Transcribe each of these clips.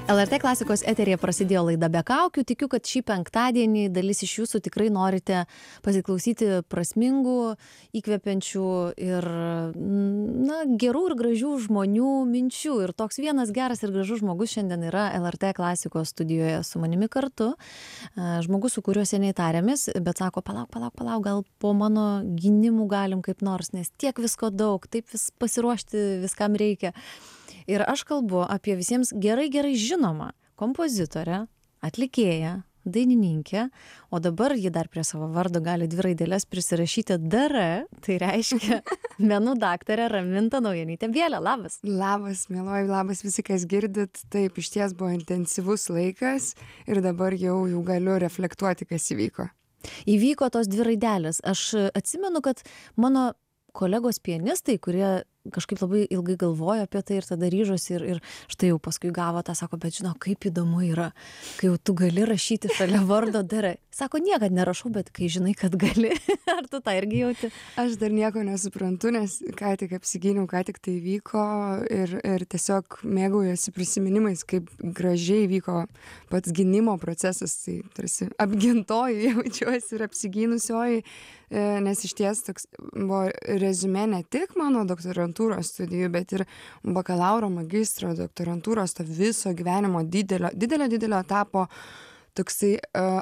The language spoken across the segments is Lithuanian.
LRT klasikos eteryje prasidėjo laida Be kaukių. Tikiu, kad šį penktadienį dalis iš jūsų tikrai norite pasiklausyti prasmingų, įkvepiančių ir gerų ir gražių žmonių minčių. Ir toks vienas geras ir gražus žmogus šiandien yra LRT klasikos studijoje su manimi kartu. Žmogus, su kuriuo seniai tarėmės, bet sako, palauk, gal po mano gynimų galim kaip nors, nes tiek visko daug, taip vis pasiruošti viskam reikia. Ir aš kalbu apie visiems gerai žinomą kompozitorę, atlikėją, dainininkę, o dabar ji dar prie savo vardo gali 2 raideles prisirašyti DR, tai reiškia menų daktarė Raminta Naujanytė Bielė. Labas. Labas, mieloji, labas visi, kas girdit. Taip, išties buvo intensyvus laikas ir dabar jau galiu reflektuoti, kas įvyko. Įvyko tos 2 raidelės. Aš atsimenu, kad mano kolegos pianistai, kurie kažkaip labai ilgai galvojo apie tai ir tada ryžosi ir štai jau paskui gavo tą, sako, bet žinau, kaip įdomu yra, kai jau tu gali rašyti šalia vardo DR. Sako, niekad nerašau, bet kai žinai, kad gali. Ar tu tą irgi jauti? Aš dar nieko nesuprantu, nes ką tik apsigyniau, ką tik tai vyko ir tiesiog mėgaujuosi prisiminimais, kaip gražiai vyko pats gynimo procesas, tai tarsi apgintoji jaučiuosi ir apsigynusioji, nes išties toks buvo reziumė ne tik mano doktorantūros studijų, bet ir bakalauro, magistro, doktorantūros, to viso gyvenimo didelio etapo toksai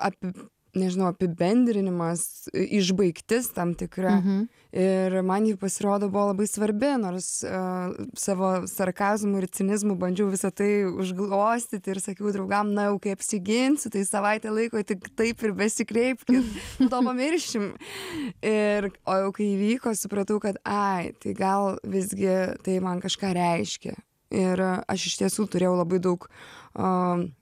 apibendrinimas, išbaigtis tam tikra. Ir man jį pasirodo buvo labai svarbi, nors savo sarkazmu ir cinizmu bandžiau visą tai užglostyti ir sakiau draugam, na jau kai apsiginsiu, tai savaitę laiko tik taip ir besikreipkit, to pamiršim. O jau kai įvyko, supratau, kad tai gal visgi tai man kažką reiškia. Ir aš iš tiesų turėjau labai daug